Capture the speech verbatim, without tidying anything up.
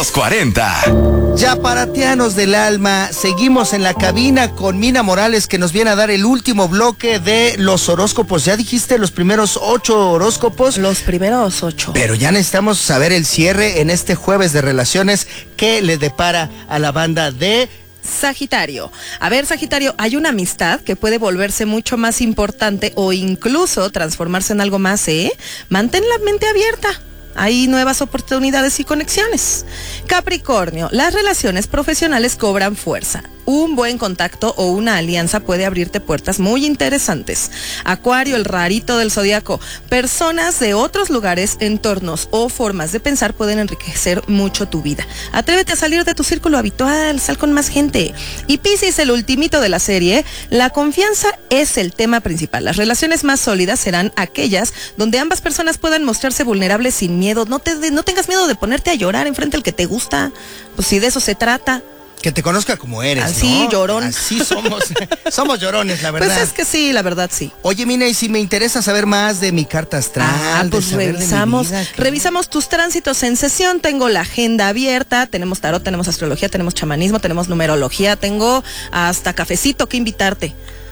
Los cuarenta. Yaparatianos del alma, seguimos en la cabina con Mina Morales, que nos viene a dar el último bloque de los horóscopos. Ya dijiste los primeros ocho horóscopos. Los primeros ocho. Pero ya necesitamos saber el cierre en este jueves de relaciones que le depara a la banda de Sagitario. A ver, Sagitario, hay una amistad que puede volverse mucho más importante o incluso transformarse en algo más, ¿eh? Mantén la mente abierta. Hay nuevas oportunidades y conexiones. Capricornio, las relaciones profesionales cobran fuerza. Un buen contacto o una alianza puede abrirte puertas muy interesantes. Acuario, el rarito del zodiaco. Personas de otros lugares, entornos o formas de pensar pueden enriquecer mucho tu vida. Atrévete a salir de tu círculo habitual, sal con más gente. Y Piscis, el ultimito de la serie. La confianza es el tema principal. Las relaciones más sólidas serán aquellas donde ambas personas puedan mostrarse vulnerables sin miedo. No te, no tengas miedo de ponerte a llorar enfrente al que te gusta. Pues si de eso se trata. Que te conozca como eres, Así, ¿no? llorón. Así somos, somos llorones, la verdad. Pues es que sí, la verdad sí. Oye, Mina, y si me interesa saber más de mi carta astral, ah, pues de saber revisamos, de mi vida, que... revisamos tus tránsitos en sesión. Tengo la agenda abierta, tenemos tarot, tenemos astrología, tenemos chamanismo, tenemos numerología, tengo hasta cafecito que invitarte.